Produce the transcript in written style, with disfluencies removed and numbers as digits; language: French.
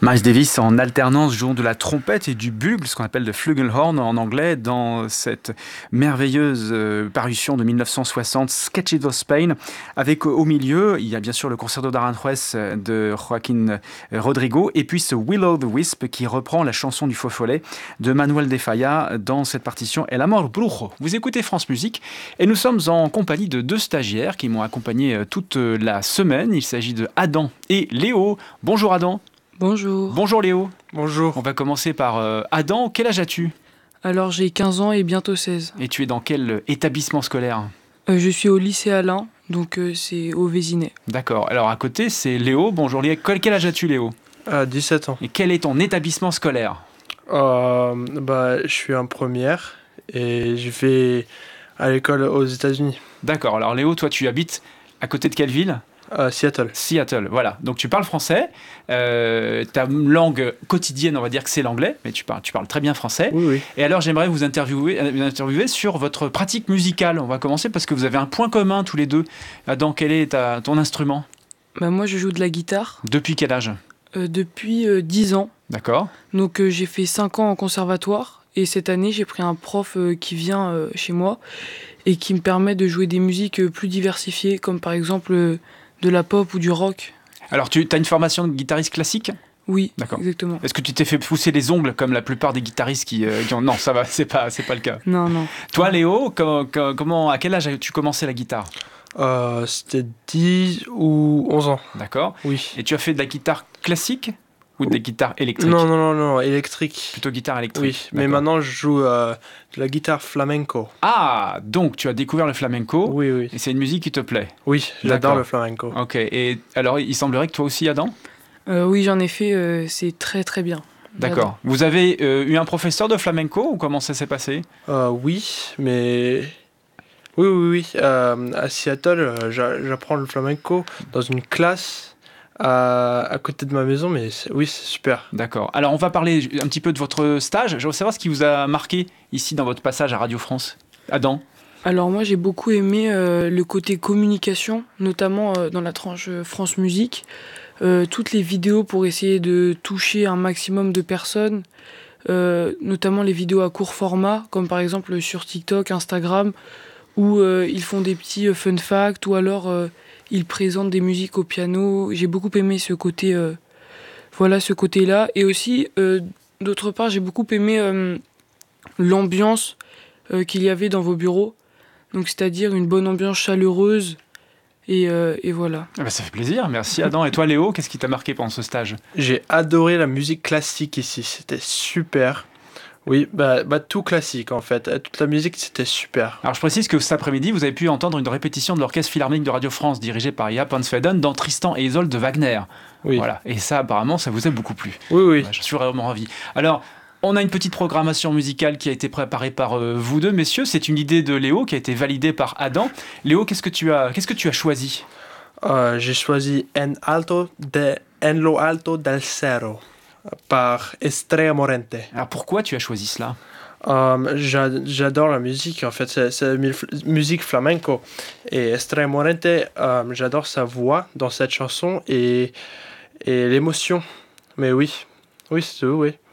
Miles Davis en alternance jouant de la trompette et du bugle, ce qu'on appelle le Flugelhorn en anglais, dans cette merveilleuse parution de 1960, Sketches of Spain, avec au milieu, il y a bien sûr le Concerto d'Aranjuez de Joaquín Rodrigo, et puis ce Will-O-the-Wisp qui reprend la chanson du Faux Follet de Manuel de Falla dans cette partition El Amor Brujo. Vous écoutez France Musique et nous sommes en compagnie de deux stagiaires qui m'ont accompagné toute la semaine. Il s'agit de Adam et Léo. Bonjour Adam. Bonjour. Bonjour Léo. Bonjour. On va commencer par Adam. Quel âge as-tu ? Alors j'ai 15 ans et bientôt 16. Et tu es dans quel établissement scolaire ? Je suis au lycée Alain, donc c'est au Vésinet. D'accord. Alors à côté c'est Léo. Bonjour Léo. Quel âge as-tu Léo ? 17 ans. Et quel est ton établissement scolaire ? Je suis en première et je vais à l'école aux États-Unis. D'accord. Alors Léo, toi tu habites à côté de quelle ville ? Seattle. Seattle, voilà. Donc tu parles français, ta langue quotidienne, on va dire que c'est l'anglais, mais tu parles très bien français. Oui. Et alors j'aimerais vous interviewer sur votre pratique musicale. On va commencer parce que vous avez un point commun tous les deux. Adam, quel est ton instrument ? Moi je joue de la guitare. Depuis quel âge ? Depuis 10 ans. D'accord. Donc j'ai fait 5 ans en conservatoire et cette année j'ai pris un prof qui vient chez moi et qui me permet de jouer des musiques plus diversifiées, comme par exemple de la pop ou du rock. Alors, tu as une formation de guitariste classique ? Oui, d'accord. Exactement. Est-ce que tu t'es fait pousser les ongles comme la plupart des guitaristes qui ont... Non, ça va, c'est pas le cas. Non. Toi, Léo, à quel âge as-tu commencé la guitare ? C'était 10 ou 11 ans. D'accord. Oui. Et tu as fait de la guitare classique ou de la guitare électrique ? Non, électrique. Plutôt guitare électrique. Oui, d'accord. Mais maintenant je joue de la guitare flamenco. Ah, donc tu as découvert le flamenco. Oui. Et c'est une musique qui te plaît ? Oui, j'adore le flamenco. Ok, et alors il semblerait que toi aussi, Adam ? Oui, j'en ai fait, c'est très très bien. D'accord. J'adore. Vous avez eu un professeur de flamenco ou comment ça s'est passé ? Oui, mais... Oui. À Seattle, j'apprends le flamenco dans une classe à côté de ma maison, mais c'est super. D'accord. Alors on va parler un petit peu de votre stage. Je veux savoir ce qui vous a marqué ici dans votre passage à Radio France. Adam ? Alors moi j'ai beaucoup aimé le côté communication, notamment dans la tranche France Musique. Toutes les vidéos pour essayer de toucher un maximum de personnes, notamment les vidéos à court format, comme par exemple sur TikTok, Instagram, où ils font des petits fun facts, ou alors ils présentent des musiques au piano. J'ai beaucoup aimé ce côté, ce côté-là. Et aussi, d'autre part, j'ai beaucoup aimé l'ambiance qu'il y avait dans vos bureaux. Donc, c'est-à-dire une bonne ambiance chaleureuse. Et voilà. Ah bah ça fait plaisir, merci Adam. Et toi Léo, qu'est-ce qui t'a marqué pendant ce stage ? J'ai adoré la musique classique ici, c'était super. Oui, tout classique en fait. Toute la musique, c'était super. Alors je précise que cet après-midi, vous avez pu entendre une répétition de l'Orchestre Philharmonique de Radio France dirigé par Jaap van Zweden dans Tristan et Isolde de Wagner. Oui. Voilà. Et ça, apparemment, ça vous a beaucoup plu. Oui. Je suis vraiment ravi. Alors, on a une petite programmation musicale qui a été préparée par vous deux, messieurs. C'est une idée de Léo qui a été validée par Adam. Léo, qu'est-ce que tu as choisi ? J'ai choisi En lo alto del cerro par Estrella Morente. Alors pourquoi tu as choisi cela ? J'adore la musique, en fait, c'est la musique flamenco. Et Estrella Morente, j'adore sa voix dans cette chanson et l'émotion. Mais oui, c'est tout, oui.